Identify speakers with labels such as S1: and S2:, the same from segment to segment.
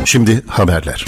S1: Şimdi haberler.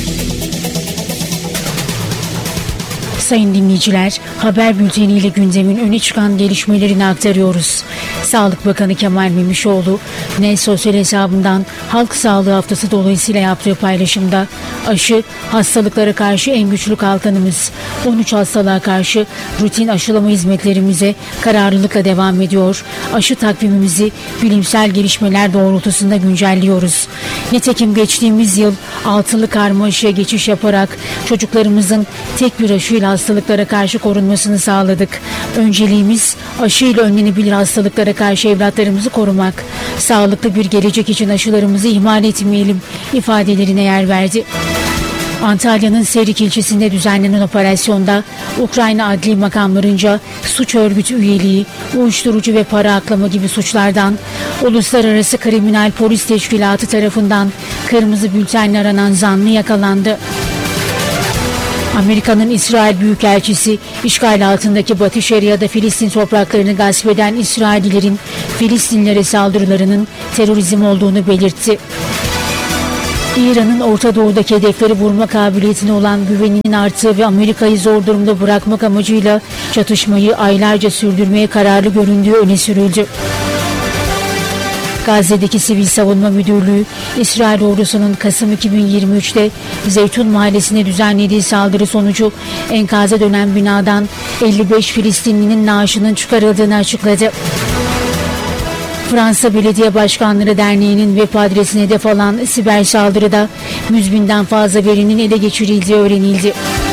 S2: Sayın dinleyiciler, haber bülteniyle gündemin öne çıkan gelişmelerini aktarıyoruz. Sağlık Bakanı Kemal Memişoğlu, sosyal hesabından Halk Sağlığı Haftası dolayısıyla yaptığı paylaşımda aşı, hastalıklara karşı en güçlü kalkanımız. 13 hastalığa karşı rutin aşılama hizmetlerimize kararlılıkla devam ediyor. Aşı takvimimizi bilimsel gelişmeler doğrultusunda güncelliyoruz. Nitekim geçtiğimiz yıl altılı karma aşıya geçiş yaparak çocuklarımızın tek bir aşıyla hastalıklara karşı korunmasını sağladık. Önceliğimiz aşıyla önlenebilir hastalıklara karşı evlatlarımızı korumak. Sağlıklı bir gelecek için aşılarımızı ihmal etmeyelim ifadelerine yer verdi. Antalya'nın Serik ilçesinde düzenlenen operasyonda Ukrayna adli makamlarınca suç örgütü üyeliği, uyuşturucu ve para aklama gibi suçlardan Uluslararası Kriminal Polis Teşkilatı tarafından kırmızı bültenle aranan zanlı yakalandı. Amerika'nın İsrail Büyükelçisi, işgal altındaki Batı Şeria'da Filistin topraklarını gasp eden İsraillilerin Filistinlere saldırılarının terörizm olduğunu belirtti. İran'ın Orta Doğu'daki hedefleri vurma kabiliyetine olan güveninin arttığı ve Amerika'yı zor durumda bırakmak amacıyla çatışmayı aylarca sürdürmeye kararlı göründüğü öne sürüldü. Gazze'deki Sivil Savunma Müdürlüğü, İsrail ordusunun Kasım 2023'te Zeytun Mahallesi'ne düzenlediği saldırı sonucu enkaza dönen binadan 55 Filistinlinin naaşının çıkarıldığını açıkladı. Fransa Belediye Başkanları Derneği'nin web adresine hedef alan siber saldırıda 100.000'den fazla verinin ele geçirildiği öğrenildi.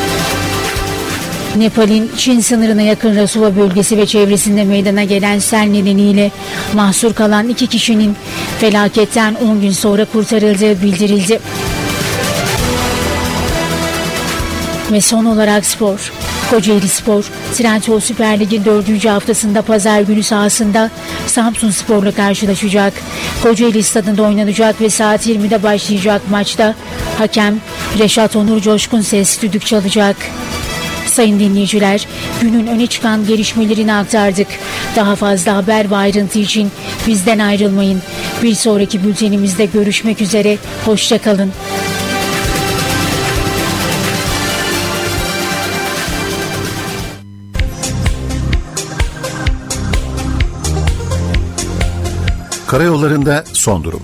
S2: Nepal'in Çin sınırına yakın Rasuva bölgesi ve çevresinde meydana gelen sel nedeniyle mahsur kalan 2 kişinin felaketten 10 gün sonra kurtarıldığı bildirildi. Ve son olarak spor. Kocaeli Spor, Trendyol Süper Lig'in 4. haftasında pazar günü sahasında Samsunspor'la karşılaşacak. Kocaeli Stadı'nda oynanacak ve saat 20'de başlayacak maçta hakem Reşat Onur Coşkun ses düdük çalacak. Sayın dinleyiciler, günün öne çıkan gelişmelerini aktardık. Daha fazla haber ve ayrıntı için bizden ayrılmayın. Bir sonraki bültenimizde görüşmek üzere, hoşça kalın.
S1: Karayollarında son durum.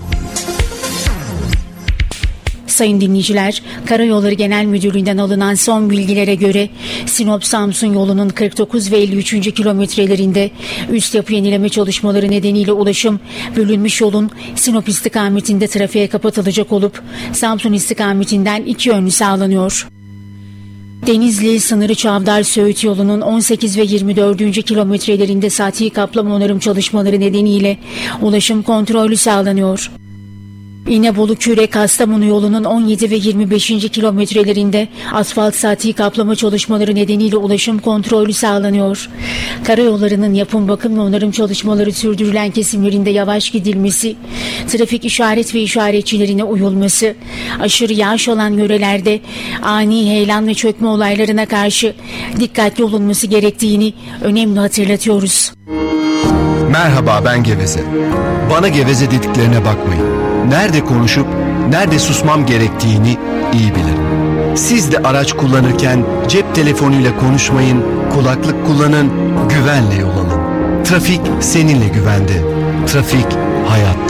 S2: Sayın dinleyiciler, Karayolları Genel Müdürlüğü'nden alınan son bilgilere göre Sinop-Samsun yolunun 49 ve 53. kilometrelerinde üst yapı yenileme çalışmaları nedeniyle ulaşım bölünmüş yolun Sinop istikametinde trafiğe kapatılacak olup Samsun istikametinden iki yönlü sağlanıyor. Denizli sınırı Çavdar-Söğüt yolunun 18 ve 24. kilometrelerinde sati kaplama onarım çalışmaları nedeniyle ulaşım kontrollü sağlanıyor. İnebolu Küre Kastamonu yolunun 17 ve 25. kilometrelerinde asfalt sati kaplama çalışmaları nedeniyle ulaşım kontrollü sağlanıyor. Karayollarının yapım, bakım ve onarım çalışmaları sürdürülen kesimlerinde yavaş gidilmesi, trafik işaret ve işaretçilerine uyulması, aşırı yağış olan yörelerde ani heyelan ve çökme olaylarına karşı dikkatli olunması gerektiğini önemli hatırlatıyoruz.
S3: Merhaba, ben Geveze. Bana geveze dediklerine bakmayın. Nerede konuşup nerede susmam gerektiğini iyi bilirim. Siz de araç kullanırken cep telefonuyla konuşmayın, kulaklık kullanın, güvenle yol alın. Trafik seninle güvende. Trafik hayat.